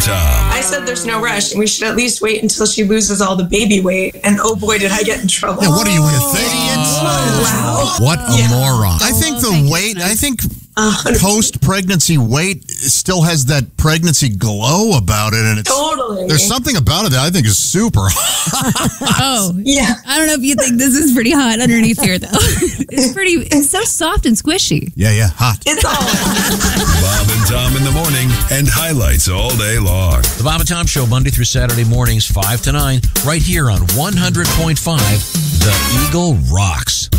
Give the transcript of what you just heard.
and Tom. I said there's no rush, and we should at least wait until she loses all the baby weight. And oh boy, did I get in trouble. Yeah, what are you, an idiot? Wow. What a moron. I think post-pregnancy weight still has that pregnancy glow about it. And it's Totally. There's something about it that I think is super hot. Oh, yeah. I don't know if you think this is pretty hot underneath here, though. It's so soft and squishy. Yeah, hot. It's all. Bob and Tom in the morning and highlights all day long. The Bob and Tom Show, Monday through Saturday mornings, 5 to 9, right here on 100.5 The Eagle Rocks.